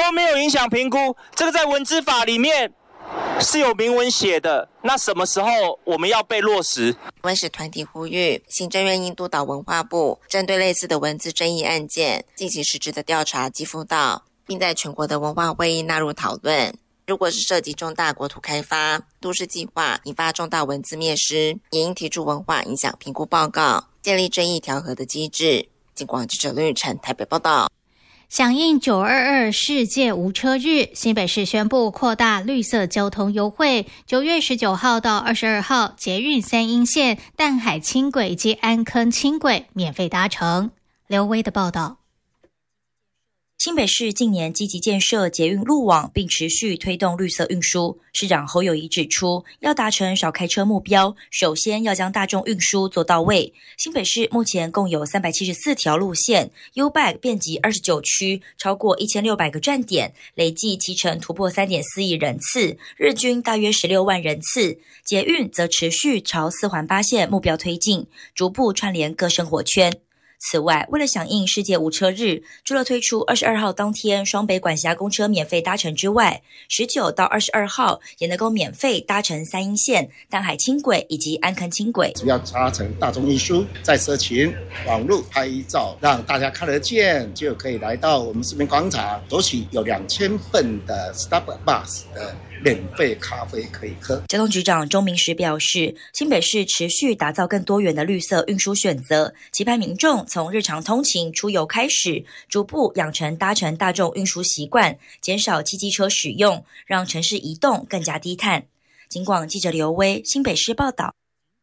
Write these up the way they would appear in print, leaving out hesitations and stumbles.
说没有影响评估，这个在文资法里面是有明文写的，那什么时候我们要被落实？ 文史团体呼吁行政院应督导文化部针对类似的文字争议案件进行实质的调查及辅导，并在全国的文化会议纳入讨论。如果是涉及重大国土开发、都市计划引发重大文字灭失，也应提出文化影响评估报告，建立争议调和的机制。警广记者吕宇晨台北报道。 响应922世界无车日，新北市宣布扩大绿色交通优惠，9月19号到22号，捷运三鶯线、淡海轻轨及安坑轻轨免费搭乘。刘威的报道。 新北市近年积极建设捷运路网，并持续推动绿色运输。市长侯友宜指出，要达成少开车目标，首先要将大众运输做到位。新北市目前共有374条路线 ，U-Bike 遍及29区，超过1600个站点，累计骑乘突破3.4亿人次，日均大约16万人次。捷运则持续朝4环8线目标推进，逐步串联各生活圈。此外，为了响应世界无车日，除了推出22号当天双北管辖公车免费搭乘之外，19到22号也能够免费搭乘三鶯线、淡海轻轨以及安坑轻轨。 主要搭乘大众运输，在社群网络拍照，让大家看得见，就可以来到我们市民广场，索取有2000份的 Starbucks 的免费咖啡可以喝。 交通局长钟明时表示，新北市持续打造更多元的绿色运输选择，期盼民众从日常通勤出游开始，逐步养成搭乘大众运输习惯，减少汽机车使用，让城市移动更加低碳。警广记者刘威新北市报道。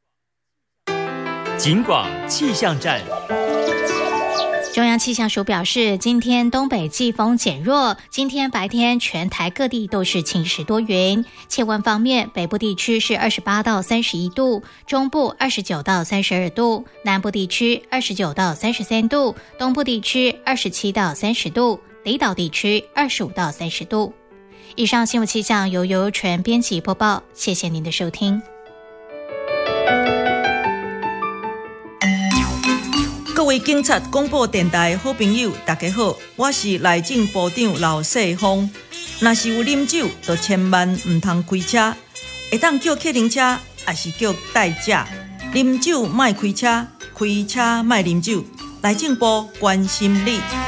警广气象站。 中央气象署表示，今天东北季风减弱，今天白天全台各地都是晴时多云。气温方面，北部地区是28到31度，中部29到32度，南部地区29到33度，东部地区27到30度，离岛地区25到30度。以上新闻气象由尤纯编辑播报，谢谢您的收听。 各位警察广播电台好朋友大家好，我是内政部长刘世峰。若是有啉酒就千万唔通开车，会当叫客人车还是叫代驾，啉酒莫开车，开车莫啉酒。内政部关心你。